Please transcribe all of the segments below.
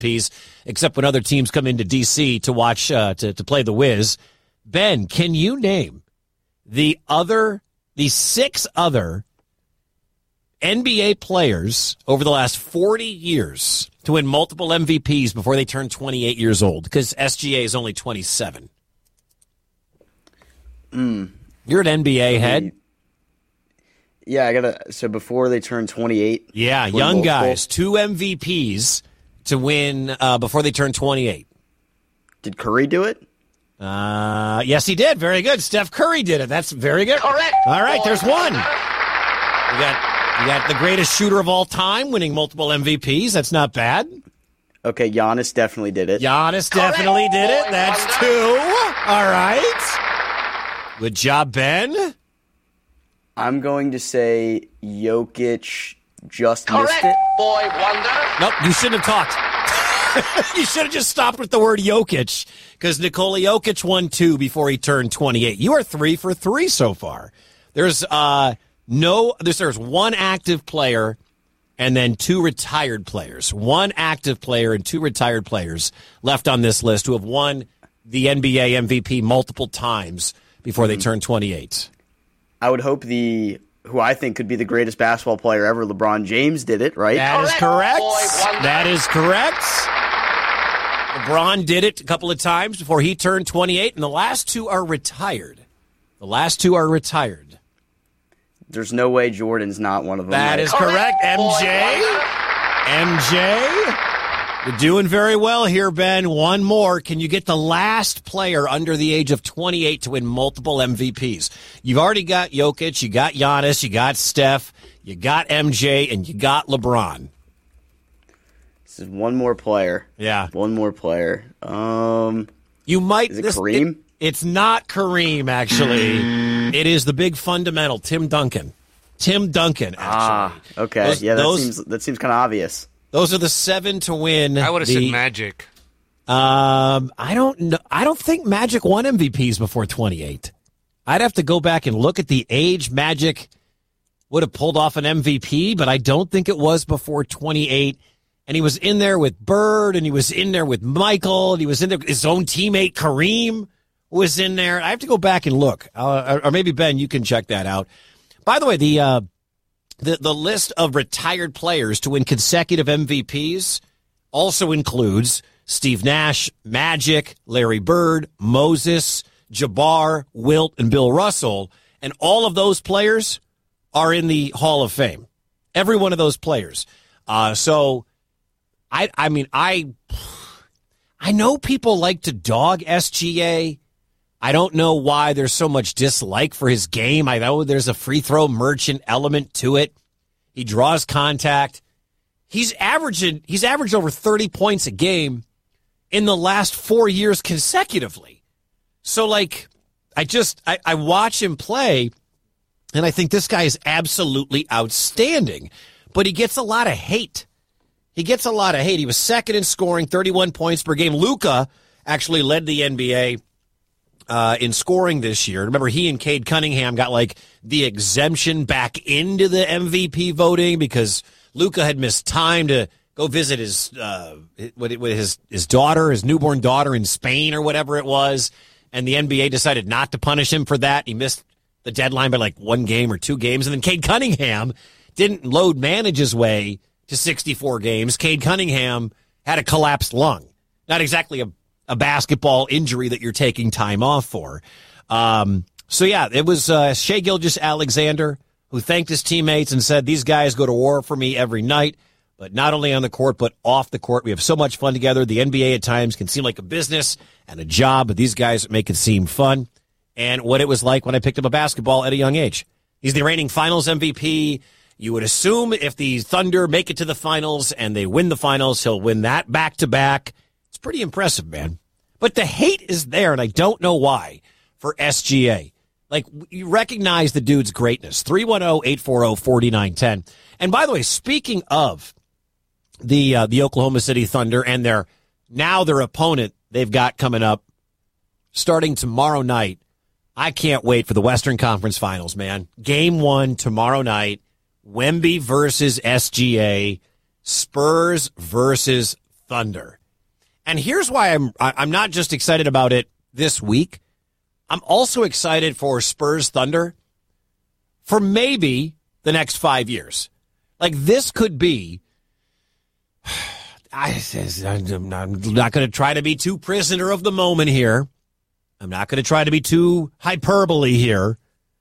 MVPs, except when other teams come into D.C. to watch to play the Wiz. Ben, can you name the 6 other NBA players over the last 40 years to win multiple MVPs before they turn 28 years old? Because SGA is only 27. You're an NBA head. Yeah, so before they turn 28. Yeah, young guys, 2 MVPs to win before they turn 28. Did Curry do it? Yes, he did. Very good. Steph Curry did it. That's very good. Correct. All right, there's one. You got the greatest shooter of all time winning multiple MVPs. That's not bad. Okay, Giannis definitely did it. Giannis definitely did it. That's 2. All right. Good job, Ben. I'm going to say Jokic just missed it. Boy wonder. Nope, you shouldn't have talked. You should have just stopped with the word Jokic, because Nikola Jokic won 2 before he turned 28. You are 3 for 3 so far. There's there's 1 active player and then 2 retired players. 1 active player and 2 retired players left on this list who have won the NBA MVP multiple times before they turn 28. I would hope who I think could be the greatest basketball player ever, LeBron James, did it, right? That is correct. That is correct. LeBron did it a couple of times before he turned 28, and the last 2 are retired. There's no way Jordan's not one of them. That is correct. MJ. You're doing very well here, Ben. One more. Can you get the last player under the age of 28 to win multiple MVPs? You've already got Jokic, you got Giannis, you got Steph, you got MJ, and you got LeBron. This is one more player. Yeah. One more player. You might. Is it Kareem? It's not Kareem, actually. It is the big fundamental, Tim Duncan. Actually. Okay. That seems kind of obvious. Those are the 7 to win. I would have said Magic. I don't know. I don't think Magic won MVPs before 28. I'd have to go back and look at the age Magic would have pulled off an MVP, but I don't think it was before 28. And he was in there with Bird, and he was in there with Michael, and he was in there. His own teammate Kareem was in there. I have to go back and look, or maybe Ben, you can check that out. By the way, the list of retired players to win consecutive MVPs also includes Steve Nash, Magic, Larry Bird, Moses, Jabbar, Wilt, and Bill Russell. And all of those players are in the Hall of Fame. Every one of those players. So, I mean, I know people like to dog SGA. I don't know why there's so much dislike for his game. I know there's a free throw merchant element to it. He draws contact. He's averaged over 30 points a game in the last 4 years consecutively. So, like, I watch him play, and I think this guy is absolutely outstanding. But he gets a lot of hate. He was second in scoring, 31 points per game. Luka actually led the NBA in scoring this year. Remember, he and Cade Cunningham got like the exemption back into the MVP voting because Luka had missed time to go visit his daughter, his newborn daughter in Spain or whatever it was, and the NBA decided not to punish him for that. He missed the deadline by like 1 game or 2 games, and then Cade Cunningham didn't load manage his way to 64 games. Cade Cunningham had a collapsed lung. Not exactly a basketball injury that you're taking time off for. So, yeah, it was Shai Gilgeous-Alexander who thanked his teammates and said, these guys go to war for me every night, but not only on the court, but off the court. We have so much fun together. The NBA at times can seem like a business and a job, but these guys make it seem fun. And what it was like when I picked up a basketball at a young age. He's the reigning finals MVP. You would assume if the Thunder make it to the finals and they win the finals, he'll win that back-to-back. It's pretty impressive, man. But the hate is there, and I don't know why, for SGA. Like, you recognize the dude's greatness. 310-840-4910. And by the way, speaking of the Oklahoma City Thunder and their opponent they've got coming up starting tomorrow night, I can't wait for the Western Conference Finals, man. Game 1 tomorrow night, Wemby versus SGA, Spurs versus Thunder. And here's why I'm not just excited about it this week. I'm also excited for Spurs Thunder for maybe the next 5 years. Like, this could be, I'm not going to try to be too prisoner of the moment here. I'm not going to try to be too hyperbole here.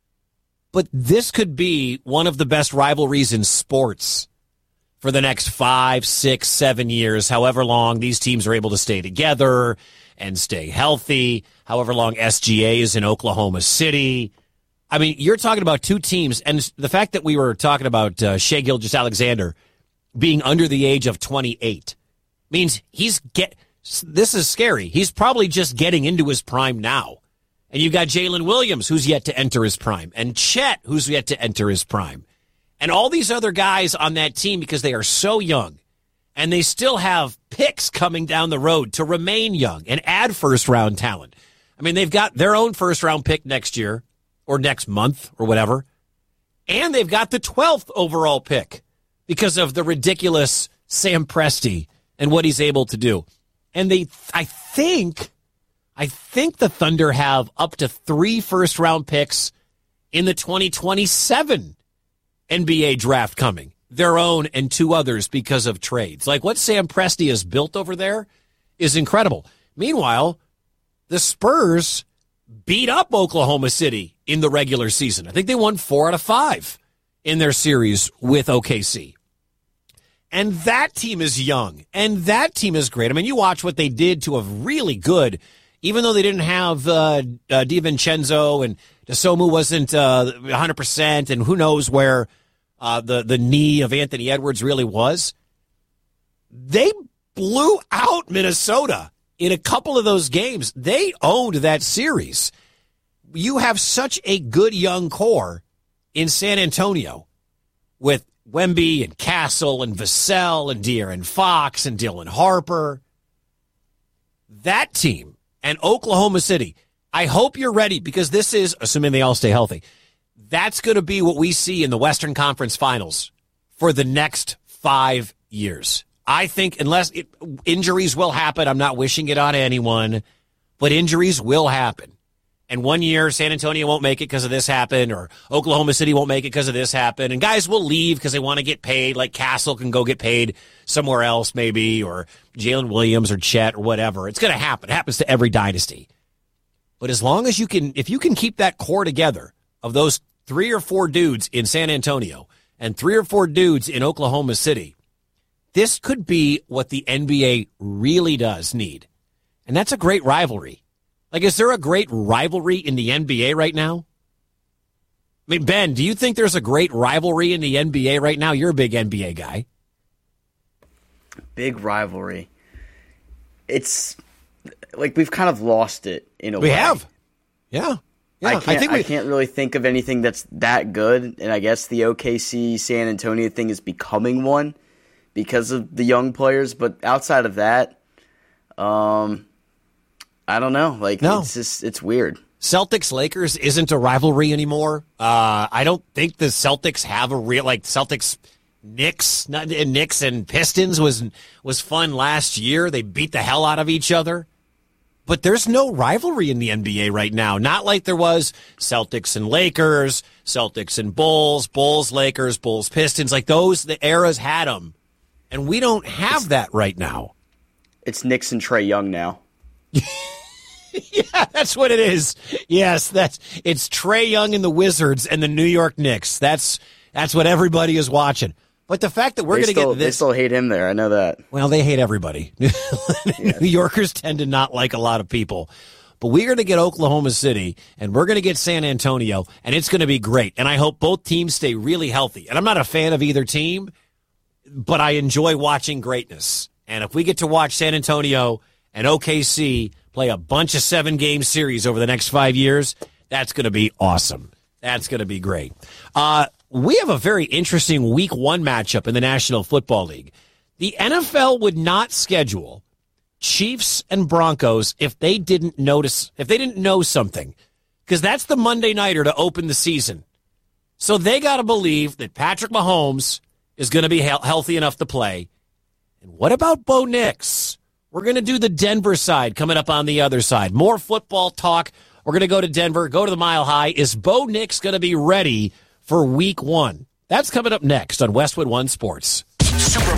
But this could be one of the best rivalries in sports for the next 5, 6, 7 years, however long these teams are able to stay together and stay healthy, however long SGA is in Oklahoma City. I mean, you're talking about two teams, and the fact that we were talking about Shai Gilgeous-Alexander being under the age of 28 means this is scary. He's probably just getting into his prime now. And you've got Jalen Williams, who's yet to enter his prime, and Chet, who's yet to enter his prime. And all these other guys on that team, because they are so young, and they still have picks coming down the road to remain young and add first-round talent. I mean, they've got their own first-round pick next year, or next month, or whatever. And they've got the 12th overall pick because of the ridiculous Sam Presti and what he's able to do. And I think the Thunder have up to 3 first-round picks in the 2027 NBA draft coming. Their own and 2 others because of trades. Like, what Sam Presti has built over there is incredible. Meanwhile, the Spurs beat up Oklahoma City in the regular season. I think they won 4 out of 5 in their series with OKC. And that team is young, and that team is great. I mean, you watch what they did to a really good, even though they didn't have DiVincenzo and DeSomu wasn't 100%, and who knows where the knee of Anthony Edwards really was. They blew out Minnesota in a couple of those games. They owned that series. You have such a good young core in San Antonio with Wemby and Castle and Vassell and De'Aaron Fox and Dylan Harper. That team and Oklahoma City, I hope you're ready, because this is, assuming they all stay healthy, that's going to be what we see in the Western Conference Finals for the next 5 years. I think injuries will happen. I'm not wishing it on anyone, but injuries will happen. And one year, San Antonio won't make it because of this happened, or Oklahoma City won't make it because of this happened. And guys will leave because they want to get paid, like Castle can go get paid somewhere else maybe, or Jalen Williams or Chet or whatever. It's going to happen. It happens to every dynasty. But as long as if you can keep that core together of those 3 or 4 dudes in San Antonio and 3 or 4 dudes in Oklahoma City, this could be what the NBA really does need. And that's a great rivalry. Like, is there a great rivalry in the NBA right now? I mean, Ben, do you think there's a great rivalry in the NBA right now? You're a big NBA guy. Big rivalry. It's like we've kind of lost it in a way. We have. Yeah. I can't really think of anything that's that good, and I guess the OKC San Antonio thing is becoming one because of the young players. But outside of that, I don't know. Like, no. It's weird. Celtics-Lakers isn't a rivalry anymore. I don't think the Celtics have a real, like, Celtics-Knicks and Pistons was fun last year. They beat the hell out of each other. But there's no rivalry in the NBA right now. Not like there was Celtics and Lakers, Celtics and Bulls, Bulls-Lakers, Bulls-Pistons. Like, the eras had them. And we don't have that right now. It's Knicks and Trae Young now. Yeah, that's what it is. Yes, it's Trae Young and the Wizards and the New York Knicks. That's what everybody is watching. But the fact that we're going to get this... They still hate him there. I know that. Well, they hate everybody. New Yorkers tend to not like a lot of people. But we're going to get Oklahoma City, and we're going to get San Antonio, and it's going to be great. And I hope both teams stay really healthy. And I'm not a fan of either team, but I enjoy watching greatness. And if we get to watch San Antonio and OKC play a bunch of 7-game series over the next 5 years, that's going to be awesome. That's going to be great. We have a very interesting Week 1 matchup in the National Football League. The NFL would not schedule Chiefs and Broncos if they didn't know something, because that's the Monday nighter to open the season. So they got to believe that Patrick Mahomes is going to be healthy enough to play, And what about Bo Nix? We're going to do the Denver side coming up on the other side. More football talk. We're going to go to Denver, go to the Mile High. Is Bo Nix going to be ready for week 1? That's coming up next on Westwood One Sports. Super